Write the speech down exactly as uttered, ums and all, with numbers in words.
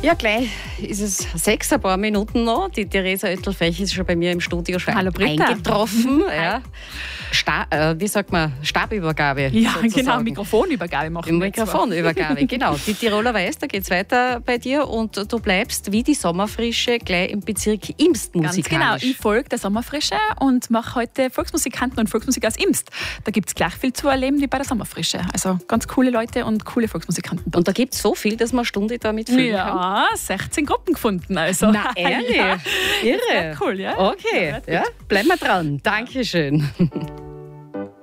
Ja, gleich ist es sechs, ein paar Minuten noch. Die Theresa Oettelfech ist schon bei mir im Studio schon Hallo, Britta. eingetroffen. Ja. Sta äh, wie sagt man? Stabübergabe. Ja, sozusagen. genau, Mikrofonübergabe machen wir. Mikrofonübergabe, genau. Die Tiroler Weiß, da geht es weiter bei dir und du bleibst wie die Sommerfrische gleich im Bezirk Imst musikalisch. Ganz genau, ich folge der Sommerfrische und mache heute Volksmusikanten und Volksmusik aus Imst. Da gibt es gleich viel zu erleben wie bei der Sommerfrische. Also ganz coole Leute und coole Volksmusikanten. Und da gibt es so viel, dass man eine Stunde damit füllen ja, kann? Ja, sechzehn Gruppen gefunden. Also. Na, ehrlich? Ja, Irre. cool, ja? Okay, ja, bleiben wir dran. Dankeschön.